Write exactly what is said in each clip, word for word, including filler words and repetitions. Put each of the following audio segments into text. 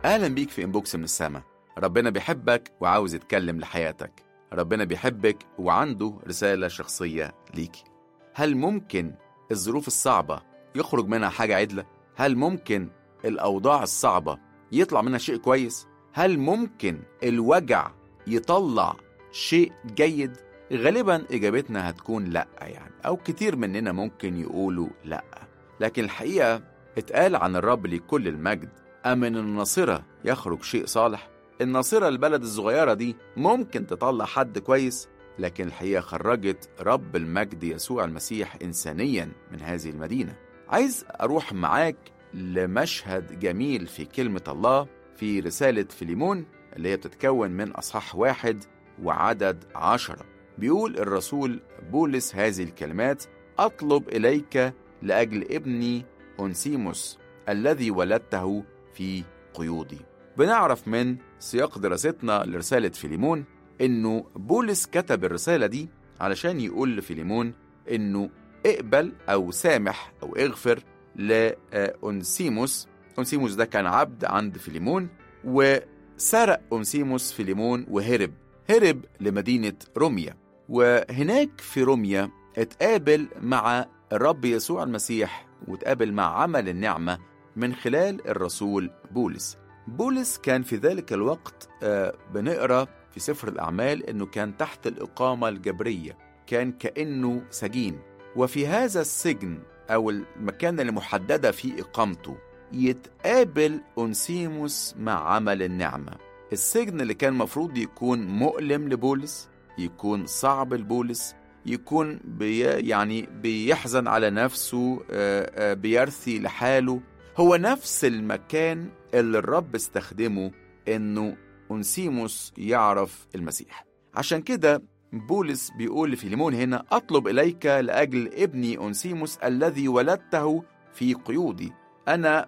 أهلا بيك في إنبوكس من السما. ربنا بيحبك وعاوز يتكلم لحياتك. ربنا بيحبك وعنده رسالة شخصية ليكي. هل ممكن الظروف الصعبة يخرج منها حاجة عدلة؟ هل ممكن الأوضاع الصعبة يطلع منها شيء كويس؟ هل ممكن الوجع يطلع شيء جيد؟ غالبا إجابتنا هتكون لأ يعني، أو كتير مننا ممكن يقولوا لأ. لكن الحقيقة اتقال عن الرب لكل المجد: أمن الناصرة يخرج شيء صالح. الناصرة البلد الصغيرة دي ممكن تطلع حد كويس، لكن الحقيقة خرجت رب المجد يسوع المسيح إنسانيا من هذه المدينة. عايز أروح معاك لمشهد جميل في كلمة الله في رسالة فيليمون اللي هي بتتكون من أصحاح واحد وعدد عشرة. بيقول الرسول بولس هذه الكلمات: أطلب إليك لأجل ابني أونسيموس الذي ولدته في قيودي. بنعرف من سياق دراستنا لرسالة فيليمون إنه بولس كتب الرسالة دي علشان يقول لفيليمون إنه اقبل أو سامح أو اغفر لأونسيموس. أونسيموس ده كان عبد عند فيليمون، وسرق أونسيموس فيليمون وهرب هرب لمدينة روميا، وهناك في روميا اتقابل مع الرب يسوع المسيح وتقابل مع عمل النعمة من خلال الرسول بولس. بولس كان في ذلك الوقت آه بنقرأ في سفر الأعمال أنه كان تحت الإقامة الجبرية، كان كأنه سجين، وفي هذا السجن أو المكان اللي محددة في إقامته يتقابل أونسيموس مع عمل النعمة. السجن اللي كان مفروض يكون مؤلم لبولس، يكون صعب لبولس، يكون بي يعني بيحزن على نفسه، آآ آآ بيرثي لحاله، هو نفس المكان اللي الرب استخدمه إنه أونسيموس يعرف المسيح. عشان كده بولس بيقول لفيليمون هنا: أطلب إليك لأجل ابني أونسيموس الذي ولدته في قيودي. أنا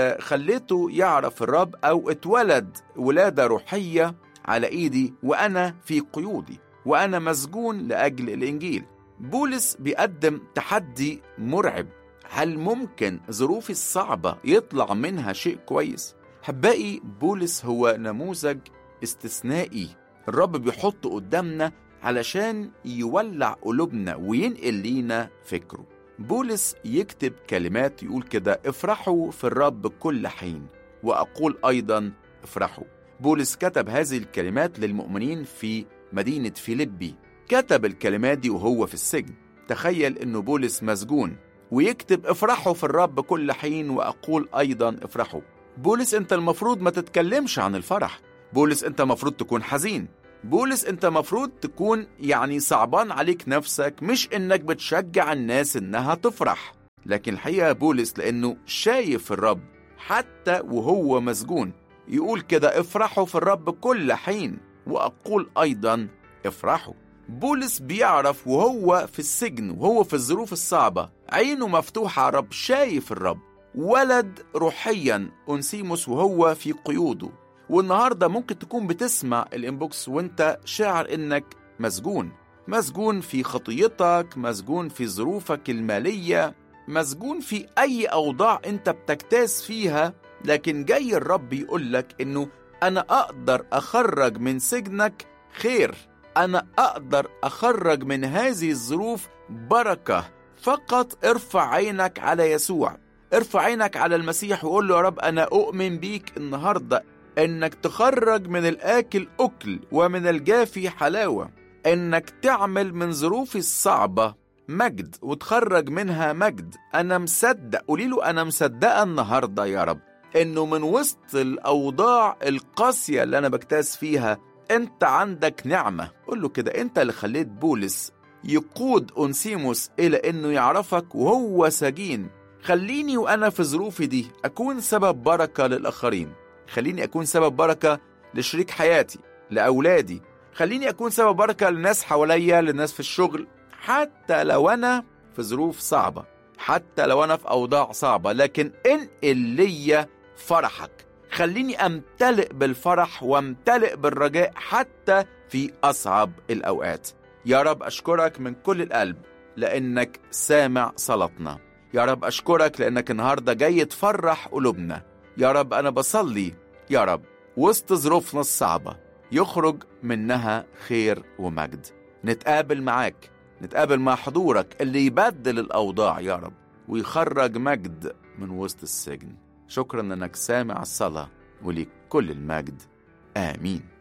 خليته يعرف الرب، أو اتولد ولادة روحية على إيدي وأنا في قيودي، وأنا مسجون لأجل الإنجيل. بولس بيقدم تحدي مرعب. هل ممكن ظروفي الصعبة يطلع منها شيء كويس؟ حبائي، بولس هو نموذج استثنائي الرب بيحطه قدامنا علشان يولع قلوبنا وينقل لينا فكره. بولس يكتب كلمات يقول كده: افرحوا في الرب كل حين، وأقول أيضا افرحوا. بولس كتب هذه الكلمات للمؤمنين في مدينة فيليبي، كتب الكلمات دي وهو في السجن. تخيل إنه بولس مسجون ويكتب افرحوا في الرب كل حين وأقول أيضا افرحوا. بولس أنت المفروض ما تتكلمش عن الفرح. بولس أنت المفروض تكون حزين. بولس أنت المفروض تكون يعني صعبان عليك نفسك، مش إنك بتشجع الناس إنها تفرح. لكن الحقيقة بولس لأنه شايف الرب حتى وهو مسجون يقول كده: افرحوا في الرب كل حين وأقول أيضا افرحوا. بولس بيعرف وهو في السجن وهو في الظروف الصعبة، عينه مفتوحة على الرب، شايف الرب. ولد روحيا أونسيموس وهو في قيوده. والنهاردة ممكن تكون بتسمع الانبوكس وانت شاعر انك مسجون، مسجون في خطيتك، مسجون في ظروفك المالية، مسجون في اي اوضاع انت بتجتاز فيها. لكن جاي الرب يقولك انه انا اقدر اخرج من سجنك خير، انا اقدر اخرج من هذه الظروف بركة. فقط ارفع عينك على يسوع، ارفع عينك على المسيح وقول له: يا رب أنا أؤمن بيك النهاردة إنك تخرج من الآكل أكل ومن الجافي حلاوة، إنك تعمل من ظروفي الصعبة مجد وتخرج منها مجد. أنا مصدق، قولي له أنا مصدقة النهاردة يا رب إنه من وسط الأوضاع القاسية اللي أنا بجتاز فيها أنت عندك نعمة. قول له كده: أنت اللي خليت بولس يقود أونسيموس إلى إنه يعرفك وهو سجين. خليني وأنا في ظروفي دي أكون سبب بركة للآخرين، خليني أكون سبب بركة لشريك حياتي، لأولادي، خليني أكون سبب بركة للناس حواليا، للناس في الشغل، حتى لو أنا في ظروف صعبة، حتى لو أنا في أوضاع صعبة، لكن انقل لي فرحك. خليني أمتلئ بالفرح وامتلئ بالرجاء حتى في أصعب الأوقات. يا رب أشكرك من كل القلب لأنك سامع صلاتنا. يا رب أشكرك لأنك النهاردة جاي تفرح قلوبنا. يا رب أنا بصلي يا رب وسط ظروفنا الصعبة يخرج منها خير ومجد. نتقابل معاك، نتقابل مع حضورك اللي يبدل الأوضاع يا رب ويخرج مجد من وسط السجن. شكرا أنك سامع الصلاة، وليك كل المجد. آمين.